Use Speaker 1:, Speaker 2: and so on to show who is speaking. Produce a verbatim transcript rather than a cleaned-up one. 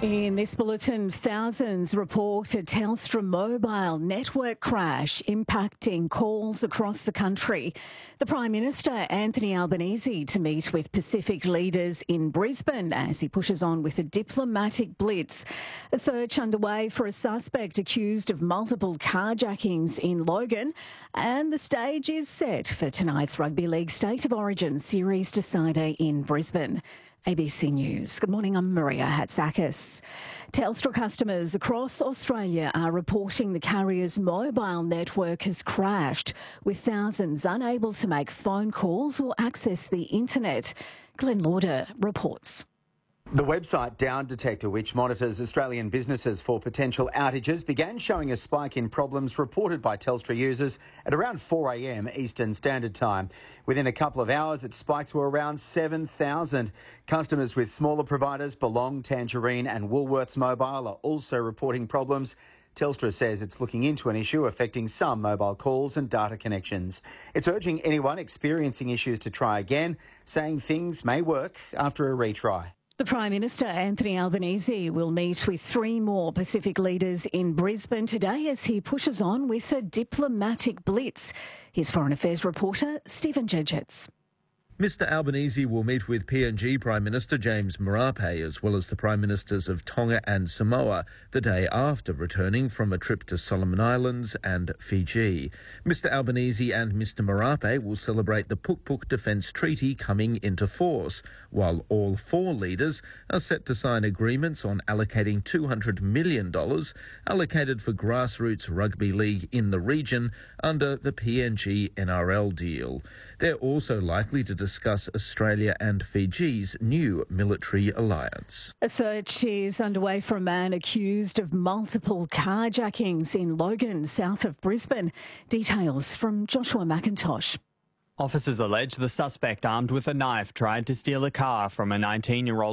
Speaker 1: In this bulletin, thousands report a Telstra mobile network crash impacting calls across the country. The Prime Minister, Anthony Albanese, to meet with Pacific leaders in Brisbane as he pushes on with a diplomatic blitz. A search underway for a suspect accused of multiple carjackings in Logan, and the stage is set for tonight's Rugby League State of Origin series decider in Brisbane. A B C News. Good morning, I'm Maria Hatzakis. Telstra customers across Australia are reporting the carrier's mobile network has crashed, with thousands unable to make phone calls or access the internet. Glenn Lauder reports.
Speaker 2: The website Down Detector, which monitors Australian businesses for potential outages, began showing a spike in problems reported by Telstra users at around four a m Eastern Standard Time. Within a couple of hours, it spiked to around seven thousand. Customers with smaller providers, Belong, Tangerine and Woolworths Mobile, are also reporting problems. Telstra says it's looking into an issue affecting some mobile calls and data connections. It's urging anyone experiencing issues to try again, saying things may work after a retry.
Speaker 1: The Prime Minister, Anthony Albanese, will meet with three more Pacific leaders in Brisbane today as he pushes on with a diplomatic blitz. Here's Foreign Affairs reporter Stephen Jedgetts.
Speaker 3: Mister Albanese will meet with P N G Prime Minister James Marape as well as the Prime Ministers of Tonga and Samoa the day after returning from a trip to Solomon Islands and Fiji. Mister Albanese and Mister Marape will celebrate the Puk Puk Defence Treaty coming into force, while all four leaders are set to sign agreements on allocating two hundred million dollars allocated for grassroots rugby league in the region under the P N G N R L deal. They're also likely to discuss Australia and Fiji's new military alliance.
Speaker 1: A search is underway for a man accused of multiple carjackings in Logan, south of Brisbane. Details from Joshua McIntosh.
Speaker 4: Officers allege the suspect, armed with a knife, tried to steal a car from a nineteen-year-old